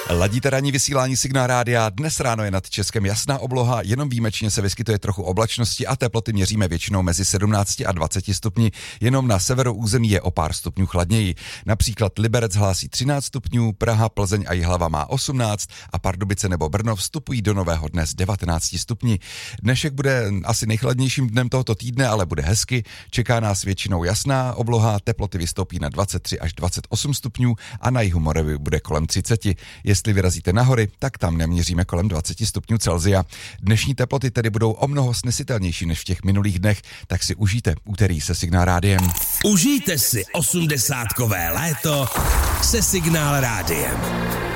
Ladíte ranní vysílání Signál rádia, dnes ráno je nad Českem jasná obloha, jenom výjimečně se vyskytuje trochu oblačnosti a teploty měříme většinou mezi 17 a 20 stupni, jenom na severu území je o pár stupňů chladněji. Například Liberec hlásí 13 stupňů, Praha, Plzeň a Jihlava má 18 a Pardubice nebo Brno vstupují do nového dne s 19 stupni. Dnešek bude asi nejchladnějším dnem tohoto týdne, ale bude hezky, čeká nás většinou jasná obloha, teploty vystoupí na 23 až 28 stupňů a na jihu Moravy bude kolem 30. Jestli vyrazíte na hory, tak tam neměříme kolem 20 stupňů Celsia. Dnešní teploty tedy budou o mnoho snesitelnější než v těch minulých dnech, tak si užijte úterý se Signál rádiem. Užijte si 80kové léto se Signál rádiem.